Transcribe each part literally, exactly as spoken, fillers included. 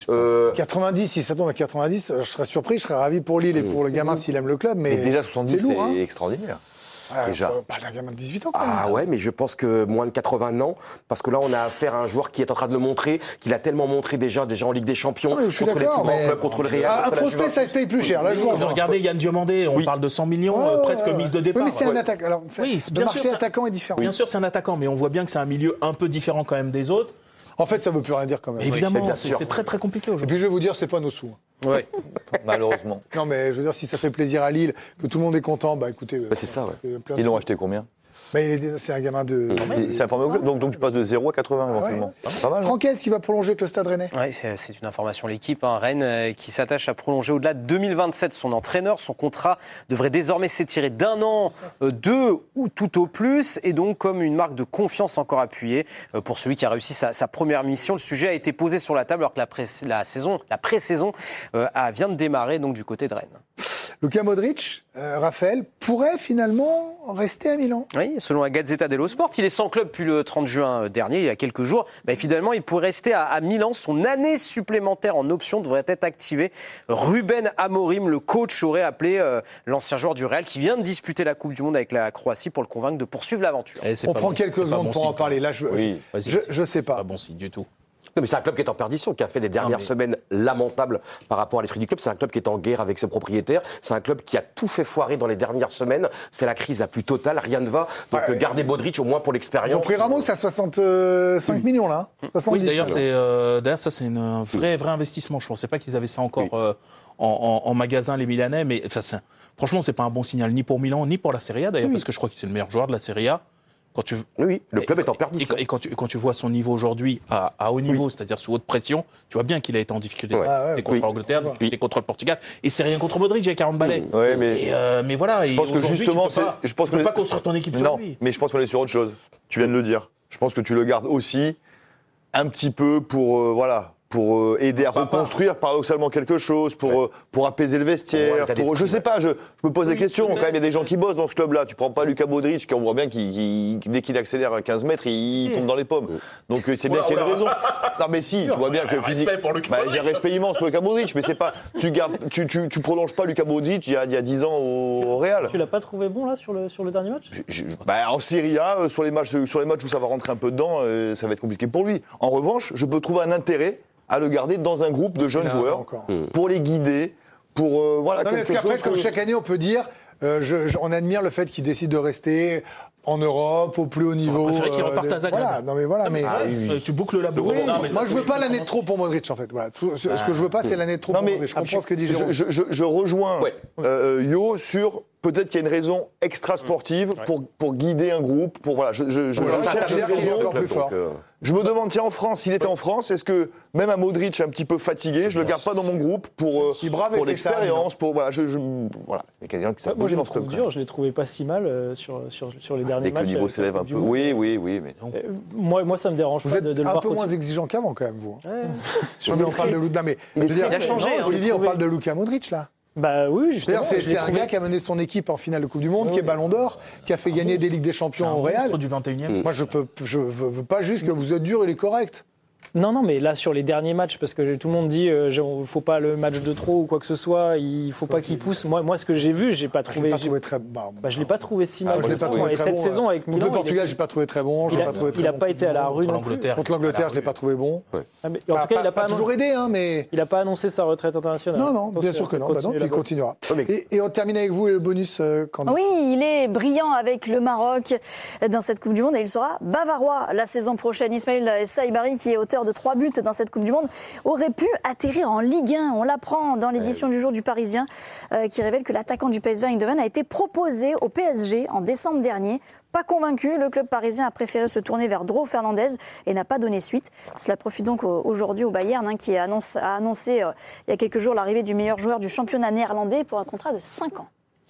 Euh... quatre-vingt-dix, si ça tombe à quatre-vingt-dix, je serais surpris, je serais ravi pour Lille et pour le gamin s'il aime le club. Mais, mais déjà soixante-dix, c'est, lourd, hein. extraordinaire. Ah, déjà. On parle d'un gamin de dix-huit ans quand même. Ah ouais, mais je pense que moins de quatre-vingts ans, parce que là on a affaire à un joueur qui est en train de le montrer, qu'il a tellement montré déjà, déjà en Ligue des Champions, non, contre les plus grands mais... clubs, contre le Real. Ah, contre un prospect, ça se paye plus cher. Là, je vois. Regardez Yann Diomandé, on oui. parle de cent millions, ouais, euh, ouais, presque ouais. mise de départ. Oui, mais c'est ouais. un attaquant. Alors, oui, le bien marché sûr, attaquant est différent. Bien sûr, c'est un attaquant, mais on voit bien que c'est un milieu un peu différent quand même des autres. En fait, ça ne veut plus rien dire quand même. Évidemment, bien c'est, sûr. c'est très très compliqué Et aujourd'hui. puis je vais vous dire, c'est pas nos sous. Oui, malheureusement. Non, mais je veux dire, si ça fait plaisir à Lille, que tout le monde est content, bah écoutez. Bah, c'est ça, ouais. euh, plein de Ils l'ont sous. acheté combien? Bah, il est- c'est un gamin de. Et c'est informé au club, donc, donc tu passes de zéro à quatre-vingts Ah ouais. éventuellement. C'est pas mal. hein. Francaise qui va prolonger avec le Stade Rennais. Oui, c'est, c'est une information l'équipe. Hein. Rennes euh, qui s'attache à prolonger au-delà de deux mille vingt-sept son entraîneur. Son contrat devrait désormais s'étirer d'un an, euh, deux ou tout au plus. Et donc, comme une marque de confiance encore appuyée euh, pour celui qui a réussi sa, sa première mission. Le sujet a été posé sur la table alors que la, pré- la, saison, la pré-saison euh, a- vient de démarrer donc, du côté de Rennes. Luka Modric, euh, Raphaël, pourrait finalement rester à Milan. Oui, selon la Gazzetta dello Sport, il est sans club depuis le trente juin dernier, il y a quelques jours. Bah, finalement, il pourrait rester à, à Milan. Son année supplémentaire en option devrait être activée. Ruben Amorim, le coach, aurait appelé euh, l'ancien joueur du Real qui vient de disputer la Coupe du Monde avec la Croatie pour le convaincre de poursuivre l'aventure. Et c'est On pas prend bon- quelques c'est pas secondes bon pour signe, en parler. Là, je, Oui. je, je, je sais Pas pas. bon signe du tout. Non, mais c'est un club qui est en perdition, qui a fait des dernières Non, mais- semaines lamentables par rapport à l'esprit du club. C'est un club qui est en guerre avec ses propriétaires. C'est un club qui a tout fait foirer dans les dernières semaines. C'est la crise la plus totale. Rien ne va. Donc, Ouais, euh, gardez Modric au moins pour Ils ont l'expérience. pris Ramos à soixante-cinq millions là. hein. Oui, soixante-dix, d'ailleurs, là. c'est, euh, d'ailleurs, ça, c'est une- un vrai, vrai investissement. Je ne pensais pas qu'ils avaient ça encore Oui. euh, en, en- en magasin, les Milanais. Mais enfin, c'est un- franchement, ce n'est pas un bon signal ni pour Milan, ni pour la Serie A, d'ailleurs, parce que je crois que c'est le meilleur joueur de la Serie A. Quand tu... Oui, oui, le Et- club est en Et, perdition. et quand, tu, quand tu vois son niveau aujourd'hui à, à haut niveau, c'est-à-dire sous haute pression, tu vois bien qu'il a été en difficulté. Ouais. Ah ouais, Et contre oui. l'Angleterre, difficulté contre le Portugal. Et c'est rien contre Modric, j'ai quarante balais. Ouais, mais- Et, euh, mais voilà. Je pense que justement, tu peux pas, c'est- je pense tu peux que pas les- construire ton équipe sur Non, lui. mais je pense qu'on est sur autre chose. Tu viens de le dire. Je pense que tu le gardes aussi un petit peu pour euh, voilà. pour euh, aider à Pas- reconstruire paradoxalement quelque chose, pour, Ouais. euh, pour apaiser le Ouais, vestière. l'état Pour, je d'esprit, sais pas, je, je me pose Oui, des questions. mais- Quand même, il y a des gens qui bossent dans ce club-là. Tu prends pas Luka Modric, qui on voit bien qu'il, qu'il- dès qu'il accélère à quinze mètres, il, il tombe dans les pommes. Donc euh, c'est bien Oula, qu'il y ait une oula. raison. Non mais si, tu vois bien que Respect physique. pour Luka Bah, Modric. j'ai un respect immense pour Luka Modric, mais c'est pas. Tu gardes, tu, tu, tu prolonges pas Luka Modric il y a, il y a dix ans au, au Real. Tu l'as pas trouvé bon là sur le, sur le dernier match? Je- je- bah, en Serie A, euh, sur les matchs, sur les matchs où ça va rentrer un peu dedans, euh, ça va être compliqué pour lui. En revanche, je peux trouver un intérêt à le garder dans un groupe de jeunes Il a joueurs encore. pour les guider, pour euh, voilà Non, mais quelque parce qu'après, chose. comme que- chaque année, on peut dire, euh, je- je- on admire le fait qu'il décide de rester en Europe, au plus haut niveau. préféré qu'il euh, reparte de- à Zagreb. Voilà, non mais voilà, mais. Ah, euh, Tu boucles la boucle. Oui, Non, mais moi ça, je veux c'est- pas l'année de trop pour Modric en fait. Voilà. Tout- Ce, ce que je veux pas, c'est l'année de trop Non pour mais Modric. Je comprends ce que dit Jérôme. je, je, je rejoins Ouais. euh, Yo sur peut-être qu'il y a une raison extra sportive pour, pour guider un groupe, pour voilà. Je, je, je, Ouais, je ça, cherche ça, une ça, raison. c'est encore plus fort. Donc, euh, Je me demande, tiens, en France, s'il était en France, est-ce que même un Modric un petit peu fatigué, je le garde pas dans mon groupe pour, euh, Si Brave pour avait fait ça, l'expérience, pour voilà, je, je voilà, il y a quelqu'un qui s'est Moi, je le dans ce trouve club. dur, je l'ai trouvé pas si mal euh, sur, sur, sur les derniers Dès que le matchs. niveau avec la s'élève un Coupe du peu. Monde. Oui, oui, oui, mais. Euh, moi, moi, ça me dérange Vous pas êtes de, de le un voir peu moins continuer. exigeant qu'avant quand même vous. Ouais. Non, mais on parle de Luka. Mais je veux dire, Il a changé, non, hein, Olivier, j'ai on trouvé. parle de Luka Modric là. Bah oui, justement. C'est-à-dire, c'est je l'ai c'est un trouvé- gars qui a mené son équipe en finale de Coupe du Monde, qui est Ballon d'Or, qui a fait gagner des Ligues des C'est Champions un au Real. monstre du vingt et unième. Moi, je peux, je veux veux pas juste que vous êtes dur, il est correct. Non, non, mais là, sur les derniers matchs, parce que tout le monde dit il ne faut pas le match de trop ou quoi que ce soit, il faut pas qu'il pousse. Moi, moi, ce que j'ai vu, j'ai pas Je l'ai trouvé. pas j'ai- trouvé très bon. Bah, je l'ai pas trouvé si mal. je l'ai pas honnêtement. trouvé Et très cette bon. saison avec Contre Milan, le Portugal, j'ai pas trouvé très bon. il J'ai a, pas trouvé il très a bon. pas été à la rue Contre non plus. l'Angleterre. Contre l'Angleterre, je l'ai pas trouvé bon. Ah, mais en Pas, tout cas, pas- il a pas pas, toujours aidé, hein, mais. il a pas annoncé sa retraite internationale. Non, non, Attention, bien sûr que il non. Bah non, continue puis la il boxe. continuera. mais- Et, et on termine avec vous et le bonus, euh, Candice. Oui, il est brillant avec le Maroc dans cette Coupe du Monde et il sera bavarois la saison prochaine. Ismaïl Saïbari, qui est auteur de trois buts dans cette Coupe du Monde, aurait pu atterrir en Ligue un. On l'apprend dans l'édition du jour du Parisien, euh, qui révèle que l'attaquant du P S V Eindhoven a été proposé au P S G en décembre dernier. Pas convaincu, le club parisien a préféré se tourner vers Dro Fernandez et n'a pas donné suite. Cela profite donc au- aujourd'hui au Bayern, hein, qui annonce, a annoncé euh, il y a quelques jours l'arrivée du meilleur joueur du championnat néerlandais pour un contrat de cinq ans.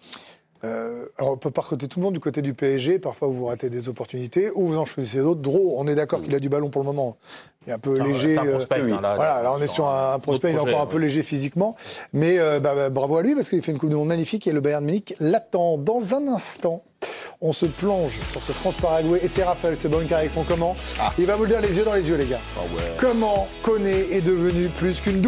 Euh, alors, on peut pas recruter tout le monde du côté du P S G. Parfois, vous ratez des opportunités ou vous en choisissez d'autres. Dro, on est d'accord qu'il a du ballon pour le moment. Il est un peu Ah, léger. c'est un euh, prospect, oui. hein, là, voilà, là, on sur est sur un un, prospect, il est autre encore un projet, peu ouais. léger physiquement. Mais euh, bah, bah, bravo à lui parce qu'il fait une Coupe du Monde magnifique et le Bayern Munich l'attend. Dans un instant, on se plonge sur ce France-Paraguay et c'est Raphaël Sebonka avec son comment. Il va vous le dire les yeux dans les yeux, les gars. Comment Koné est devenu plus qu'une double